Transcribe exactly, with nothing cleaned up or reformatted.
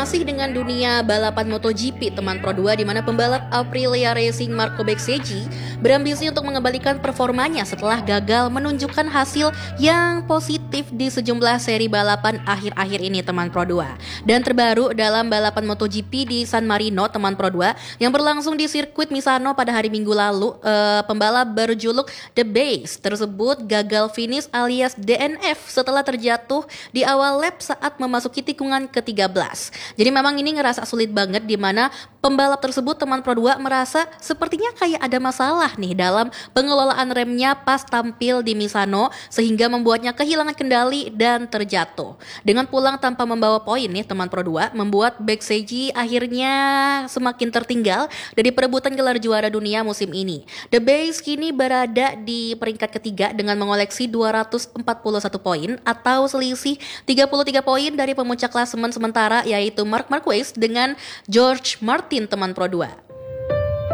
Masih dengan dunia balapan MotoGP teman Pro dua, di mana pembalap Aprilia Racing Marco Bezzecchi berambisi untuk mengembalikan performanya setelah gagal menunjukkan hasil yang positif di sejumlah seri balapan akhir-akhir ini teman Pro dua. Dan terbaru dalam balapan MotoGP di San Marino teman Pro dua yang berlangsung di sirkuit Misano pada hari Minggu lalu, eh, pembalap berjuluk The Bass tersebut gagal finish alias D N F setelah terjatuh di awal lap saat memasuki tikungan ke tiga belas. Jadi memang ini ngerasa sulit banget, di mana pembalap tersebut teman Pro dua merasa sepertinya kayak ada masalah nih dalam pengelolaan remnya pas tampil di Misano, sehingga membuatnya kehilangan kendali dan terjatuh. Dengan pulang tanpa membawa poin nih teman Pro dua, membuat Bezzecchi akhirnya semakin tertinggal dari perebutan gelar juara dunia musim ini. The Bass kini berada di peringkat ketiga dengan mengoleksi dua ratus empat puluh satu poin atau selisih tiga puluh tiga poin dari pemuncak klasemen sementara, yaitu Marc Marquez dengan George Martin teman Pro dua.